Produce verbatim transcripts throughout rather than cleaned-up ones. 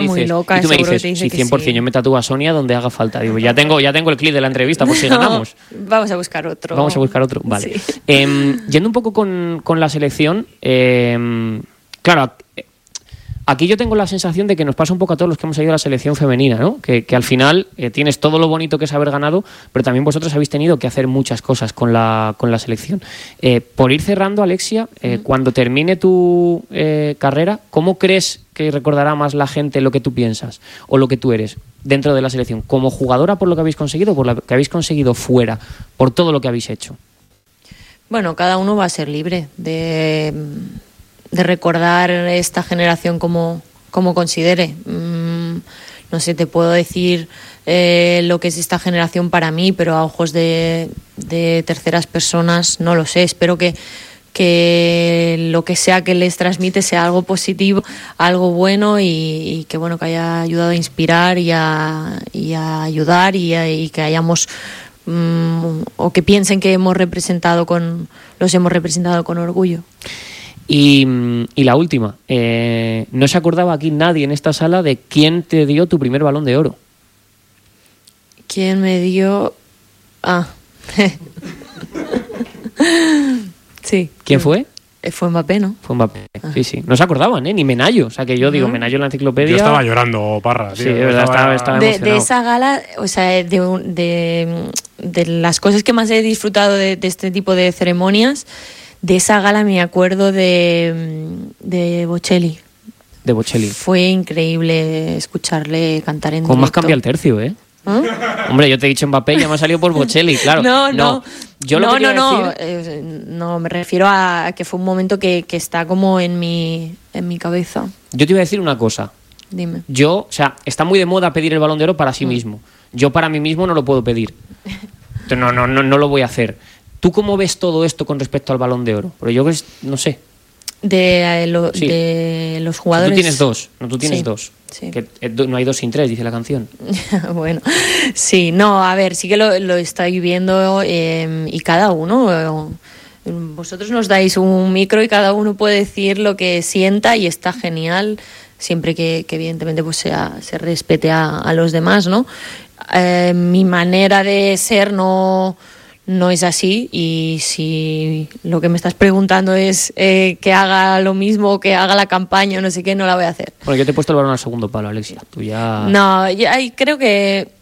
dices, muy loca, y tú me seguro dices, te dice sí, que cien por ciento, sí. yo me tatúo a Sonia donde haga falta. Digo, ya tengo, ya tengo el clip de la entrevista por si No, ganamos. Vamos a buscar otro. Vamos a buscar otro. Vale. Sí. Eh, yendo un poco con, con la selección, eh, claro, aquí yo tengo la sensación de que nos pasa un poco a todos los que hemos ido a la selección femenina, ¿no? Que, que al final eh, tienes todo lo bonito que es haber ganado, pero también vosotros habéis tenido que hacer muchas cosas con la, con la selección. Eh, por ir cerrando, Alexia, eh, mm. cuando termine tu eh, carrera, ¿cómo crees que recordará más la gente lo que tú piensas o lo que tú eres dentro de la selección? ¿Como jugadora por lo que habéis conseguido o por lo que habéis conseguido fuera, por todo lo que habéis hecho? Bueno, cada uno va a ser libre de... de recordar esta generación como, como considere. Mm, no sé, te puedo decir eh, lo que es esta generación para mí, pero a ojos de, de terceras personas no lo sé. Espero que, que lo que sea que les transmite sea algo positivo, algo bueno y, y que bueno que haya ayudado a inspirar y a, y a ayudar y, a, y que hayamos mm, o que piensen que hemos representado con los hemos representado con orgullo. Y, y la última, eh, no se acordaba aquí nadie en esta sala de quién te dio tu primer Balón de Oro. ¿Quién me dio? Ah. Sí. ¿Quién fue? Fue Mbappé, ¿no? Fue Mbappé, ah. sí, sí. No se acordaban, ¿eh? Ni Menallo. O sea, que yo digo, ¿No? Menallo en la enciclopedia... Yo estaba llorando, Parra. Tío. Sí, de verdad, estaba, estaba de, emocionado. de esa gala, o sea, de, de, de las cosas que más he disfrutado de, de este tipo de ceremonias... De esa gala me acuerdo de, de Bocelli. De Bocelli. Fue increíble escucharle cantar en Con directo. más cambia el tercio, ¿eh? ¿Eh? Hombre, yo te he dicho Mbappé y ya me ha salido por Bocelli, claro. No, no. no. Yo no, lo que no, no. decir... Eh, no, me refiero a que fue un momento que, que está como en mi, en mi cabeza. Yo te iba a decir una cosa. Dime. Yo, o sea, está muy de moda pedir el Balón de Oro para sí mm. mismo. Yo para mí mismo no lo puedo pedir. No, no, no, no lo voy a hacer. ¿Tú cómo ves todo esto con respecto al Balón de Oro? Porque yo no sé. De, lo, sí. de los jugadores... O sea, tú tienes dos, no, tú tienes sí, dos. Sí. Que no hay dos sin tres, dice la canción. Bueno, sí, no, a ver, sí que lo, lo estoy viendo eh, y cada uno... Eh, vosotros nos dais un micro y cada uno puede decir lo que sienta y está genial, siempre que, que evidentemente pues sea, se respete a, a los demás, ¿no? Eh, mi manera de ser no... No es así y si lo que me estás preguntando es eh, que haga lo mismo, que haga la campaña o no sé qué, no la voy a hacer. Bueno, yo te he puesto el balón al segundo palo, Alexia. Tú ya... No, ya, creo que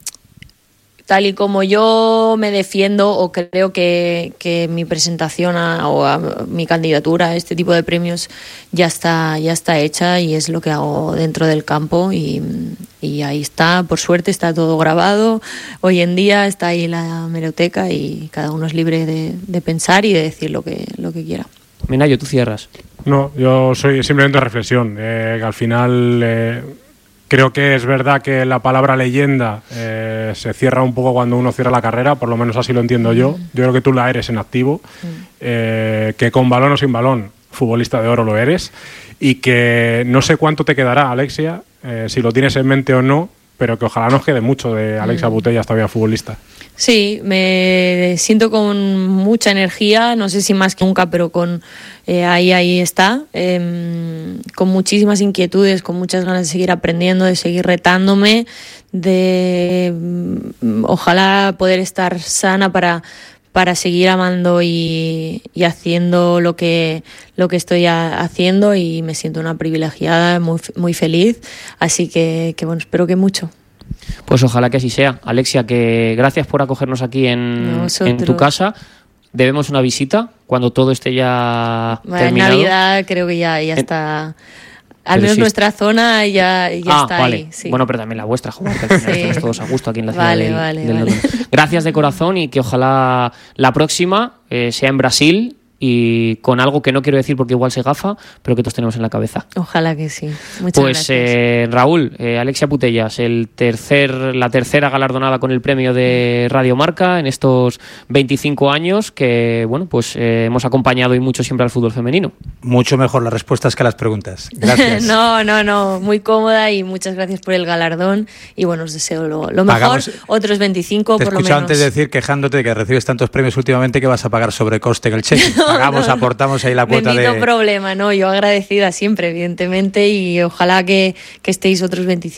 tal y como yo me defiendo o creo que, que mi presentación a, o a mi candidatura a este tipo de premios ya está, ya está hecha y es lo que hago dentro del campo y, y ahí está, por suerte está todo grabado, hoy en día está ahí la hemeroteca y cada uno es libre de, de pensar y de decir lo que, lo que quiera. Menallo, tú cierras. No, yo soy simplemente reflexión, eh, que al final... Eh, Creo que es verdad que la palabra leyenda eh, se cierra un poco cuando uno cierra la carrera, por lo menos así lo entiendo yo. Yo creo que tú la eres en activo, eh, que con balón o sin balón, futbolista de oro lo eres, y que no sé cuánto te quedará, Alexia, eh, si lo tienes en mente o no, pero que ojalá nos quede mucho de Alexia Putellas todavía futbolista. Sí, me siento con mucha energía, no sé si más que nunca, pero con eh, ahí ahí está, eh, con muchísimas inquietudes, con muchas ganas de seguir aprendiendo, de seguir retándome, de mm, ojalá poder estar sana para para seguir amando y, y haciendo lo que lo que estoy a, haciendo y me siento una privilegiada, muy muy feliz, así que, que bueno, espero que mucho. Pues ojalá que así sea. Alexia, que gracias por acogernos aquí en, en tu casa. Debemos una visita cuando todo esté ya bueno, terminado. En Navidad creo que ya, ya está... Al Pero menos sí. nuestra zona ya, ya ah, está vale. ahí. Sí. Bueno, pero también la vuestra, joder, que al final Sí. estamos todos a gusto aquí en la ciudad Vale, del, vale, del vale. Londres. Gracias de corazón y que ojalá la próxima eh, sea en Brasil y con algo que no quiero decir porque igual se gafa, pero que todos tenemos en la cabeza. Ojalá que sí. Muchas Pues gracias. eh, Raúl, eh, Alexia Putellas, el tercer, la tercera galardonada con el premio de Radio Marca en estos veinticinco años que bueno pues eh, hemos acompañado y mucho siempre al fútbol femenino. Mucho mejor las respuestas que las preguntas. Gracias. no, no, no, muy cómoda y muchas gracias por el galardón y bueno, os deseo lo, lo mejor, Pagamos, otros veinticinco te por lo escucho menos. antes de decir quejándote de que recibes tantos premios últimamente que vas a pagar sobrecoste en el cheque. No, Pagamos, no, aportamos ahí la cuota bendito de... problema, no, yo agradecida siempre, evidentemente, y ojalá que, que estéis otros veinticinco.